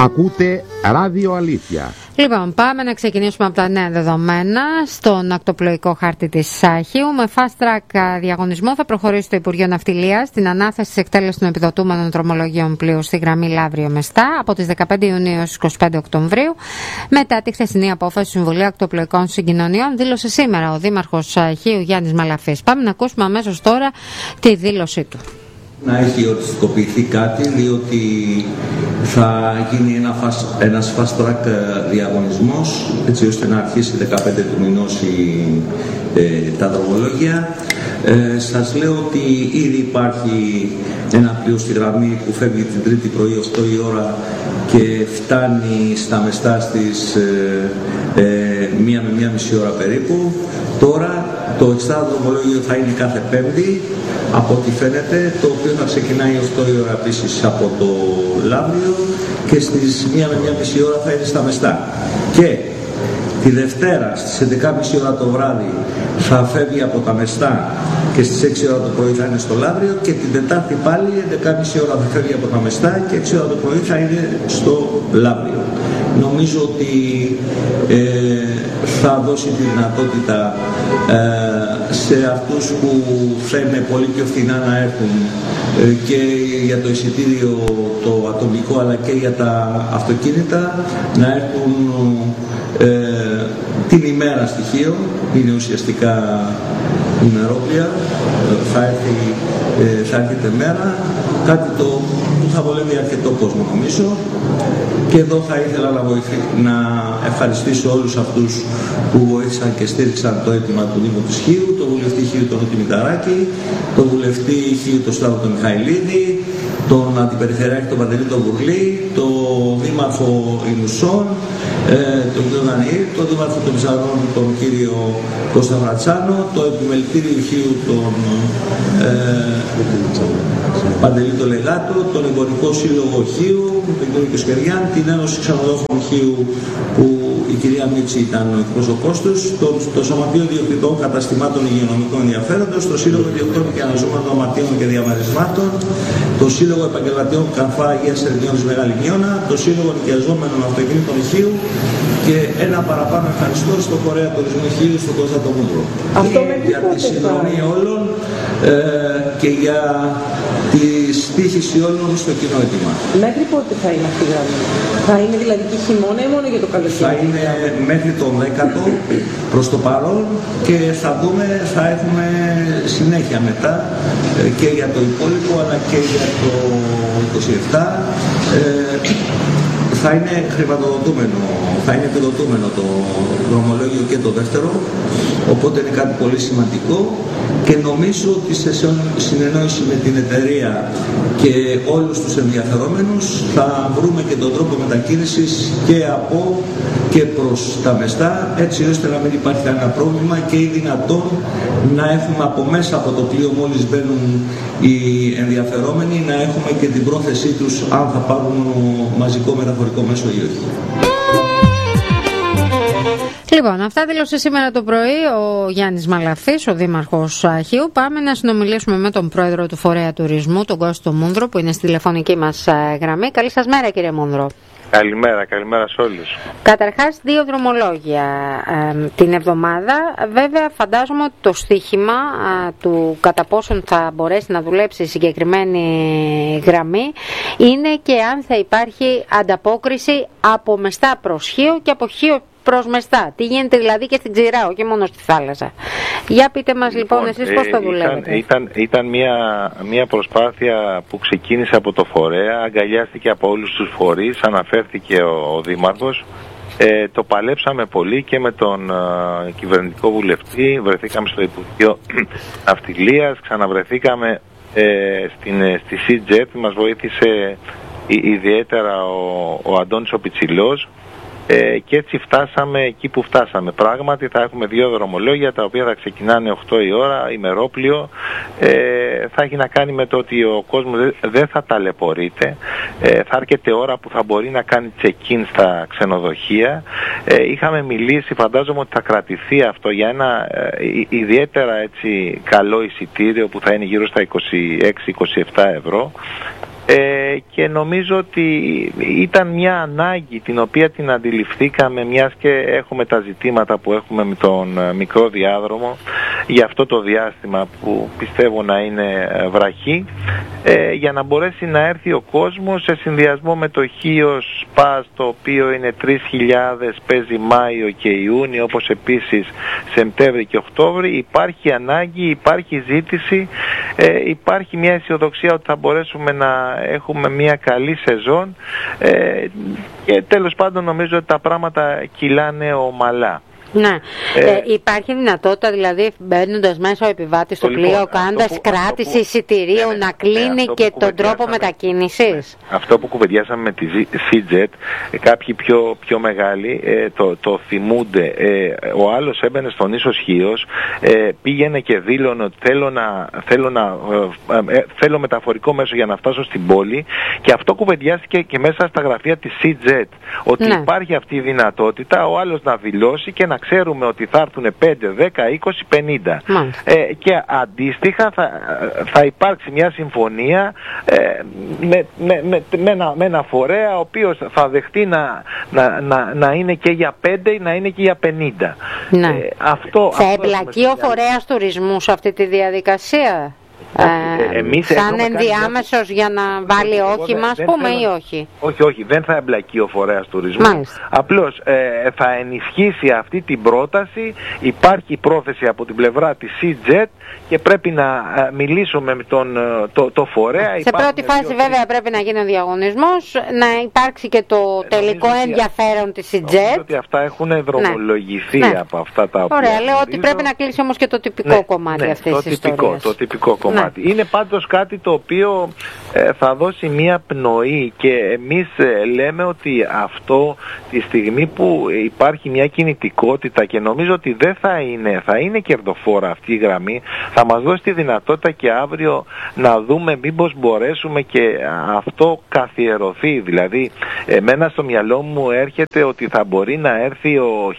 Ακούτε Ράδιο Αλήθεια. Λοιπόν, πάμε να ξεκινήσουμε από τα νέα δεδομένα στον ακτοπλοϊκό χάρτη της Χίου. Με fast track διαγωνισμό θα προχωρήσει το Υπουργείο Ναυτιλίας στην ανάθεση της εκτέλεσης των επιδοτούμενων δρομολογίων πλοίου στη γραμμή Λαύριο-Μεστά από τις 15 Ιουνίου έως 25 Οκτωβρίου. Μετά τη χθεσινή απόφαση του Συμβουλίου Ακτοπλοϊκών Συγκοινωνιών, δήλωσε σήμερα ο Δήμαρχος Χίου Γιάννης Μαλαφής. Πάμε να ακούσουμε αμέσως τώρα τη δήλωσή του. Να έχει οριστικοποιηθεί κάτι, διότι θα γίνει ένας fast track διαγωνισμός, έτσι ώστε να αρχίσει 15 του μηνός τα δρομολόγια. Σας λέω ότι ήδη υπάρχει ένα πλοίο στη γραμμή που φεύγει την Τρίτη πρωί 8 η ώρα και φτάνει στα Μεστά στις 1 με 1,5 ώρα περίπου. Τώρα το εξτρά δρομολόγιο θα είναι κάθε Πέμπτη, από ό,τι φαίνεται, το οποίο θα ξεκινάει 8 η ώρα επίσης από το Λαύριο και στις 1 με 1,5 ώρα θα είναι στα Μεστά. Και τη Δευτέρα στις 11.30 ώρα το βράδυ θα φεύγει από τα Μεστά και στις 6 ώρα το πρωί θα είναι στο Λαύριο και την Τετάρτη πάλι 11.30 ώρα θα φεύγει από τα Μεστά και 6 ώρα το πρωί θα είναι στο Λαύριο. Νομίζω ότι θα δώσει τη δυνατότητα σε αυτούς που θέλουν πολύ πιο φθηνά να έρθουν και για το εισιτήριο το ατομικό αλλά και για τα αυτοκίνητα να έρθουν την ημέρα στοιχείο, είναι ουσιαστικά ημερόπλια, θα έρχεται μέρα, κάτι το που θα βολεύει αρκετό κόσμο νομίζω. Και εδώ θα ήθελα να ευχαριστήσω όλους αυτούς που βοήθησαν και στήριξαν το αίτημα του Δήμου της Χίου, τον βουλευτή Χίου τον Νότι Μηταράκη, τον βουλευτή Χίου τον Σταύρο τον Μιχαηλίδη, τον αντιπεριφερειάρχη τον Παντελή τον Μπουρλή, τον δήμαρχο Ινουσών, τον κύριο Δανιήλ, τον δήμαρχο των Ψαρών τον κύριο Κώστα Βρατσάνο, το επιμελητήριο Χίου τον Παντελή τον Λεγάτο, τον εμπορικό σύλλογο Χίου, τον κύριο Κισκεριάν, την Ένωση Ξενοδόχων Χίου που η κυρία Μίτση ήταν ο εκπρόσωπός τους, το Σωματείο Διοκτητών Καταστημάτων Υγειονομικών Ενδιαφέροντος, το Σύλλογο Ιδιοκτών και Αναζωμένων Δωματίων και Διαμερισμάτων, το Σύλλογο Επαγγελματιών Καμφά Αγίας Ερνιών της Μεγάλη Μιώνα, το Σύλλογο Νοικιαζόμενων Αυτοκινήτων Χίου και ένα παραπάνω ευχαριστώ στο Φορέα Τουρισμού Χίου, στον Κώστα τον Μούντρο. Για τη συνδρομή όλων και για τη στήχηση όλων στο κοινό αίτημα. Μέχρι πότε θα είναι αυτή η γραμμή? Θα είναι δηλαδή και χειμώνα ή μόνο για το καλοκαίρι? Θα είναι μέχρι τον 10ο προς το παρόν και θα δούμε, θα έχουμε συνέχεια μετά και για το υπόλοιπο αλλά και για το 27. Θα είναι χρηματοδοτούμενο, θα είναι επιδοτούμενο το δρομολόγιο και το δεύτερο, οπότε είναι κάτι πολύ σημαντικό και νομίζω ότι σε συνεννόηση με την εταιρεία και όλους τους ενδιαφερόμενους θα βρούμε και τον τρόπο μετακίνησης και από και προς τα Μεστά, έτσι ώστε να μην υπάρχει κανένα πρόβλημα και ή δυνατόν να έχουμε από μέσα από το πλοίο μόλις μπαίνουν οι ενδιαφερόμενοι να έχουμε και την πρόθεσή τους αν θα πάρουν μαζικό μεταφορικό μέσο ή όχι. Λοιπόν, αυτά δήλωσε σήμερα το πρωί ο Γιάννης Μαλαφής, ο Δήμαρχος Χίου. Πάμε να συνομιλήσουμε με τον Πρόεδρο του Φορέα Τουρισμού, τον Κώστο Μούντρο, που είναι στη τηλεφωνική μας γραμμή. Καλή σας μέρα, κύριε Μούντρο. Καλημέρα σε όλους. Καταρχάς, 2 δρομολόγια την εβδομάδα. Βέβαια, φαντάζομαι ότι το στοίχημα του κατά πόσον θα μπορέσει να δουλέψει η συγκεκριμένη γραμμή είναι και αν θα υπάρχει ανταπόκριση από Μεστά προς Χίο και από Χίο προς Μεστά. Τι γίνεται δηλαδή και στην Ξηρά, όχι μόνο στη θάλασσα. Για πείτε μας λοιπόν εσείς πώς το δουλεύετε. Ήταν μια προσπάθεια που ξεκίνησε από το φορέα, αγκαλιάστηκε από όλους τους φορείς, αναφέρθηκε ο Δήμαρχος. Το παλέψαμε πολύ και με τον κυβερνητικό βουλευτή, βρεθήκαμε στο Υπουργείο Ναυτιλίας, ξαναβρεθήκαμε στη CJET, μας βοήθησε ιδιαίτερα ο Αντώνης ο Πιτσιλός. Και έτσι φτάσαμε εκεί που φτάσαμε. Πράγματι θα έχουμε 2 δρομολόγια τα οποία θα ξεκινάνε 8 η ώρα, ημερόπλιο. Θα έχει να κάνει με το ότι ο κόσμος δεν θα ταλαιπωρείται. Θα έρχεται ώρα που θα μπορεί να κάνει check-in στα ξενοδοχεία. Είχαμε μιλήσει, φαντάζομαι ότι θα κρατηθεί αυτό για ένα ιδιαίτερα έτσι καλό εισιτήριο που θα είναι γύρω στα 26-27 ευρώ. Και νομίζω ότι ήταν μια ανάγκη την οποία την αντιληφθήκαμε, μιας και έχουμε τα ζητήματα που έχουμε με τον μικρό διάδρομο για αυτό το διάστημα που πιστεύω να είναι βραχή, για να μπορέσει να έρθει ο κόσμος σε συνδυασμό με το Χίος Πας, το οποίο είναι 3.000, παίζει Μάιο και Ιούνιο, όπως επίσης Σεπτέμβρη και Οκτώβρη. Υπάρχει ανάγκη, υπάρχει ζήτηση, υπάρχει μια αισιοδοξία ότι θα μπορέσουμε να έχουμε μια καλή σεζόν, και τέλος πάντων νομίζω ότι τα πράγματα κυλάνε ομαλά. Ναι. Υπάρχει δυνατότητα, δηλαδή, μπαίνοντας μέσα ο επιβάτης στο πλοίο, κάνοντας κράτηση εισιτηρίου, να κλείνει και τον τρόπο μετακίνησης? Αυτό που κουβεντιάσαμε με τη CJet, κάποιοι πιο μεγάλοι το θυμούνται. Ο άλλος έμπαινε στον ίσο Χίος, πήγαινε και δήλωνε ότι θέλω μεταφορικό μέσο για να φτάσω στην πόλη, και αυτό κουβεντιάστηκε και μέσα στα γραφεία της CJet, ότι υπάρχει αυτή η δυνατότητα ο άλλος να δηλώσει και να ξέρουμε ότι θα έρθουν 5, 10, 20, 50. Και αντίστοιχα θα υπάρξει μια συμφωνία με ένα φορέα ο οποίος θα δεχτεί να είναι και για 5 ή να είναι και για 50. Θα εμπλακεί ο φορέας τουρισμού σε αυτή τη διαδικασία? Σαν ενδιάμεσος για να βάλει όχημα, ας πούμε, ή όχι? Όχι, δεν θα εμπλακεί ο φορέας τουρισμού. Απλώς θα ενισχύσει αυτή την πρόταση. Υπάρχει πρόθεση από την πλευρά της CJet και πρέπει να μιλήσουμε με το φορέα. Σε πρώτη φάση βέβαια πρέπει να γίνει ο διαγωνισμός, να υπάρξει και το τελικό ενδιαφέρον της CJet. Νομίζω ότι αυτά έχουν δρομολογηθεί από αυτά τα οποία. Ωραία, λέω ότι πρέπει να κλείσει όμως και το τυπικό κομμάτι αυτής της ιστορίας. Το τυπικό κομμάτι. Είναι πάντως κάτι το οποίο θα δώσει μια πνοή, και εμείς λέμε ότι αυτό τη στιγμή που υπάρχει μια κινητικότητα, και νομίζω ότι δεν θα είναι κερδοφόρα αυτή η γραμμή, θα μας δώσει τη δυνατότητα και αύριο να δούμε μήπως μπορέσουμε και αυτό καθιερωθεί. Δηλαδή εμένα στο μυαλό μου έρχεται ότι θα μπορεί να έρθει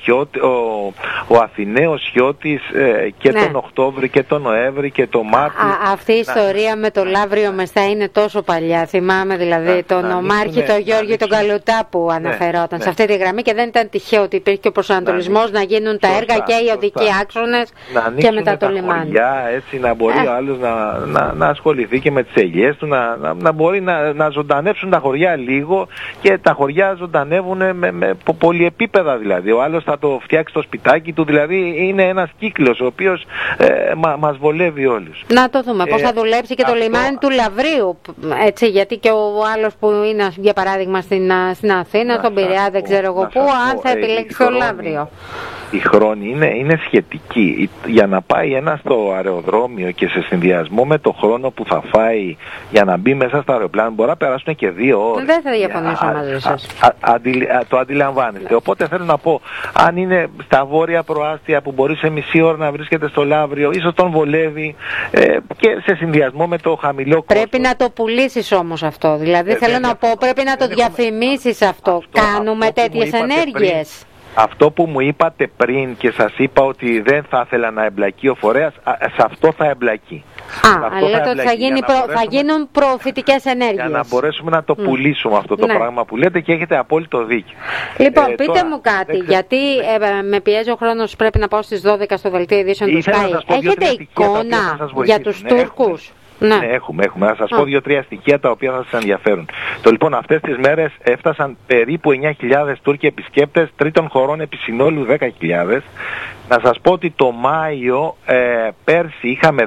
ο Αθηναίος Χιώτης και τον Οκτώβρη και τον Νοέμβρη και τον Μάρτιο. Αυτή η ιστορία με το Λαύριο Μεστά είναι τόσο παλιά. Θυμάμαι δηλαδή τον Ομάρχη, τον Γιώργη, τον Καλουτά που αναφερόταν σε αυτή τη γραμμή, και δεν ήταν τυχαίο ότι υπήρχε και ο προσανατολισμός να γίνουν τα έργα και οι οδικοί άξονες και μετά το λιμάνι. Έτσι να μπορεί ο άλλος να ασχοληθεί και με τις ελιές του, να μπορεί να ζωντανεύσουν τα χωριά λίγο, και τα χωριά ζωντανεύουν με πολυεπίπεδα δηλαδή. Ο άλλος θα το φτιάξει το σπιτάκι του, δηλαδή είναι ένας κύκλος ο οποίος μας βολεύει όλους. Να το δούμε πώς θα δουλέψει και το λιμάνι του Λαυρίου, έτσι, γιατί και ο άλλος που είναι για παράδειγμα στην Αθήνα, στον Πειραιά, δεν ξέρω εγώ πού, αν θα επιλέξει το Λαύριο. Οι χρόνοι είναι σχετικοί. Για να πάει ένα στο αεροδρόμιο και σε συνδυασμό με το χρόνο που θα φάει για να μπει μέσα στο αεροπλάνο, μπορεί να περάσουν και 2 ώρες. Δεν θα διαφωνήσω μαζί σας. Το αντιλαμβάνεστε. Οπότε θέλω να πω, αν είναι στα βόρεια προάστια που μπορεί σε μισή ώρα να βρίσκεται στο Λαύριο, ίσως τον βολεύει, και σε συνδυασμό με το χαμηλό κόστος. Πρέπει να το πουλήσεις όμως αυτό. Δηλαδή θέλω να πω, πρέπει να το διαφημίσεις αυτό. Κάνουμε τέτοιες ενέργειες. Αυτό που μου είπατε πριν και σας είπα ότι δεν θα ήθελα να εμπλακεί ο φορέας, σε αυτό θα εμπλακεί. Λέτε ότι θα γίνουν προωθητικές ενέργειες. Για να μπορέσουμε να το πουλήσουμε αυτό το πράγμα που λέτε, και έχετε απόλυτο δίκιο. Λοιπόν, πείτε μου κάτι, γιατί με πιέζει ο χρόνος, πρέπει να πάω στις 12 στο δελτίο ειδήσεων του Sky. Έχετε εικόνα για τους Τούρκους? Έχουμε. Να σας πω 2-3 στοιχεία τα οποία θα σας ενδιαφέρουν. Λοιπόν, αυτές τις μέρες έφτασαν περίπου 9.000 Τούρκοι επισκέπτες τρίτων χωρών, επί συνόλου 10.000. Να σας πω ότι το Μάιο πέρσι είχαμε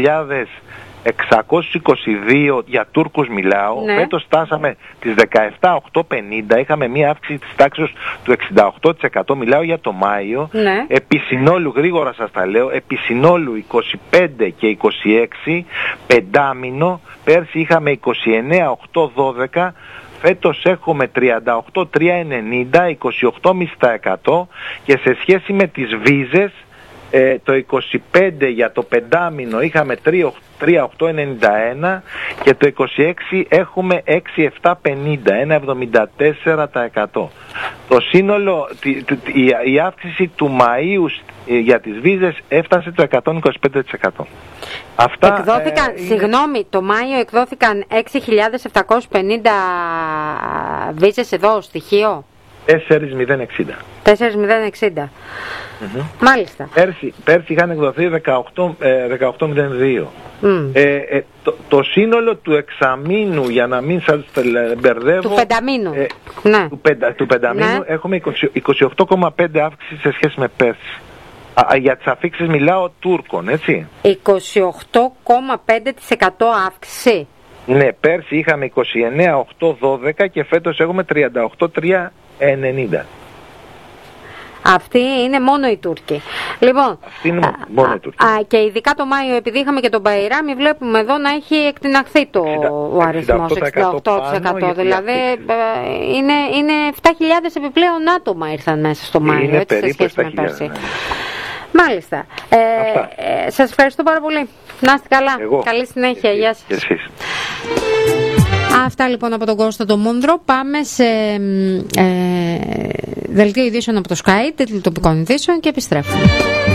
10.622 για Τούρκους μιλάω. Φέτος φτάσαμε τις 17.850, είχαμε μία αύξηση της τάξης του 68%, μιλάω για το Μάιο. Επί συνόλου, γρήγορα σας τα λέω, επί συνόλου 25 και 26, πεντάμινο, πέρσι είχαμε 29.812, φέτος έχουμε 38.390, 28,5%, και σε σχέση με τις βίζες, το 25 για το πεντάμινο είχαμε 3.891 και το 26 έχουμε 6.750, ένα 74%. Το σύνολο, η αύξηση του Μαΐου για τις βίζες έφτασε το 125%. Αυτά, εκδόθηκαν, συγγνώμη, το Μάιο εκδόθηκαν 6.750 βίζες εδώ, στοιχείο. 4.060. 4.060. Μάλιστα. Πέρσι είχαν εκδοθεί 18.02. Το σύνολο του εξαμήνου, για να μην σας μπερδεύω, του πενταμήνου, ναι. του πενταμήνου, ναι, έχουμε 28,5 αύξηση σε σχέση με πέρσι. Για τις αφίξεις μιλάω Τούρκων, έτσι. 28,5% αύξηση. Ναι, πέρσι είχαμε 29.812 και φέτος έχουμε 38.390. Αυτοί είναι μόνο οι Τούρκοι. Λοιπόν, αυτοί είναι μόνο οι Τούρκοι. Και ειδικά το Μάιο, επειδή είχαμε και τον Μπαϊράμι, βλέπουμε εδώ να έχει εκτιναχθεί ο αριθμός, 68%. Δηλαδή είναι 7.000 επιπλέον άτομα ήρθαν μέσα στο Μάιο, είναι έτσι, σε σχέση με πέρσι. Ναι. Μάλιστα. Σας ευχαριστώ πάρα πολύ. Να είστε καλά. Καλή συνέχεια. Γεια σας. Αυτά λοιπόν από τον Κώστα τον Μόνδρο. Πάμε σε δελτίο ειδήσεων από το Sky, τίτλοι τοπικών ειδήσεων, και επιστρέφουμε.